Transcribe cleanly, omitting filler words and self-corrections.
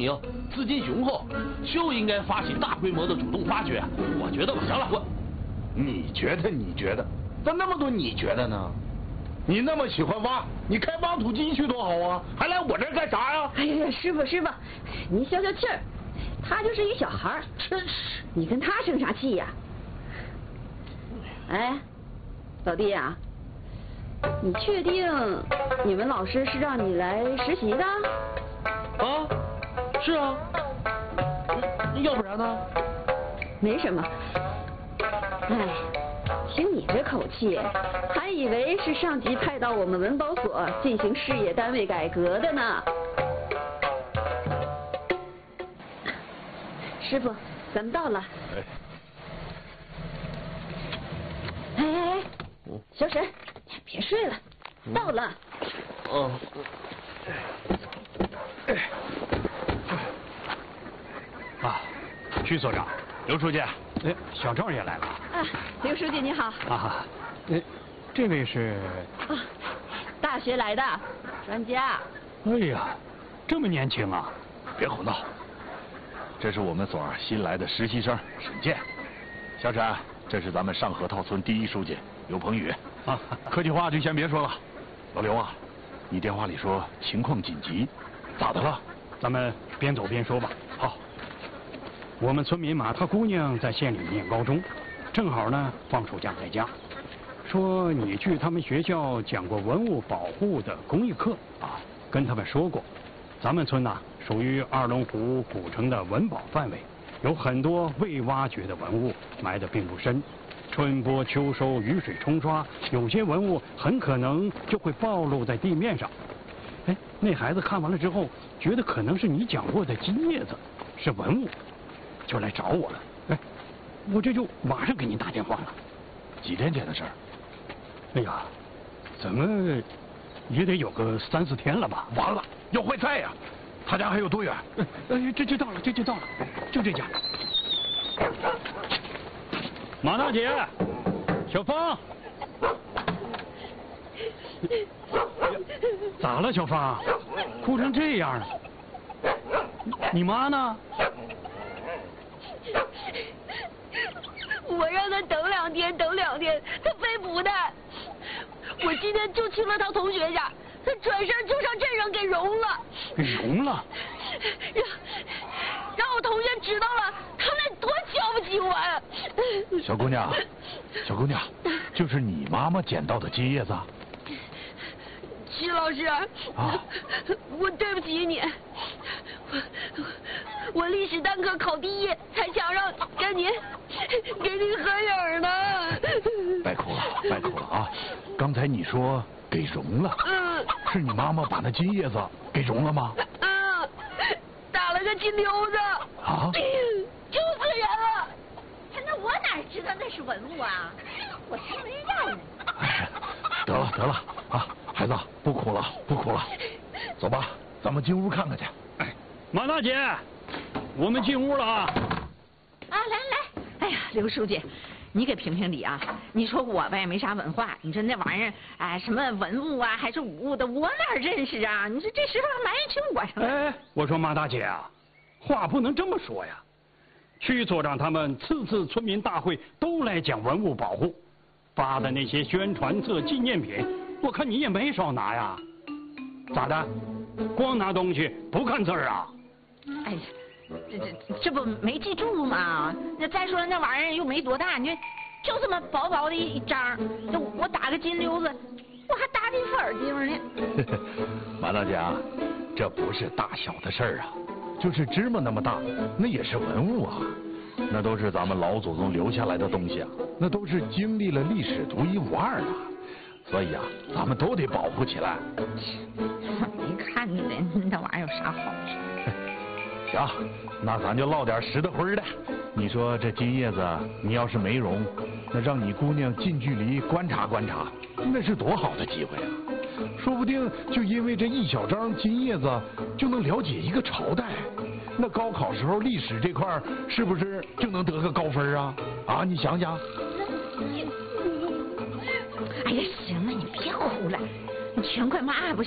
明，资金雄厚，就应该发起大规模的主动发掘。我觉得吧，行了， 你觉得，咋那么多你觉得呢？你那么喜欢挖，你开挖土机去多好啊，还来我这儿干啥呀？ 哎呀，师傅，您消消气儿，他就是一小孩儿， 真是， 你跟他生啥气呀？哎，老弟呀，你确定你们老师是让你来实习的？ 啊，是啊，要不然呢？ 没什么。哎，听你这口气，还以为是上级派到我们文保所进行事业单位改革的呢。师傅，咱们到了。哎，小沈，别睡了，到了。 哦。 啊，徐所长，刘书记，小赵也来了。 啊，刘书记你好。 啊，这位是？ 啊，大学来的专家。 哎呀，这么年轻啊！ 别胡闹，这是我们所新来的实习生沈健。小沈，这是咱们上河套村第一书记刘鹏宇。啊，客气话就先别说了。老刘啊，你电话里说情况紧急，咋的了？ 咱们边走边说吧。 好。 我们村民马他姑娘在县里念高中，正好呢放暑假在家，说你去他们学校讲过文物保护的公益课啊，跟他们说过，咱们村呐属于二龙湖古城的文保范围，有很多未挖掘的文物埋得并不深，春播秋收雨水冲刷，有些文物很可能就会暴露在地面上。哎，那孩子看完了之后，觉得可能是你讲过的金叶子是文物，就来找我了。哎，我这就马上给您打电话了。 几天前的事儿？ 哎呀，怎么也得有个3、4天了吧？ 完了，要坏菜呀！他家还有多远？ 这就到了，就这家。马大姐，小芳，咋了，小芳？哭成这样了？你妈呢？ 我让他等2天，他非不的。我今天就去了趟同学家，他转身就上镇上给融了。 融了？ 让我同学知道了，他们得多瞧不起我呀！ 小姑娘，就是你妈妈捡到的金叶子。 徐老师，我对不起你，我历史单科考第1，才想让给你合影呢。 别哭了啊！刚才你说给融了，是你妈妈把那金叶子给融了吗？ 打了个金溜子。 啊！ 就死人了。 那我哪知道那是文物啊？我听人让呢。 得了啊！孩子，不哭了，走吧，咱们进屋看看去。 哎，马大姐，我们进屋了啊！ 啊，来，哎呀，刘书记，你给评评理啊！你说我呗没啥文化，你说那玩意儿哎什么文物啊还是武物的，我哪认识啊？你说这时候还埋怨起我上来？ 哎，我说马大姐啊，话不能这么说呀。区所长他们次村民大会都来讲文物保护，发的那些宣传册、纪念品，我看你也没少拿呀。咋的？光拿东西不看字儿啊？ 哎呀，这不没记住吗？那再说那玩意儿又没多大，你就这么薄薄的一张，我打个金溜子，我还打你粉地方呢。 马大姐啊，这不是大小的事儿啊，就是芝麻那么大，那也是文物啊，那都是咱们老祖宗留下来的东西啊，那都是经历了历史独一无二的，所以啊，咱们都得保护起来。 没看见那玩意儿有啥好处？ 行，那咱就唠点实的灰的。你说这金叶子，你要是没融，那让你姑娘近距离观察观察，那是多好的机会啊！说不定就因为这一小张金叶子，就能了解一个朝代。那高考时候历史这块是不是就能得个高分啊？啊，你想想。 哎呀，行了，你别哭了，你全怪妈不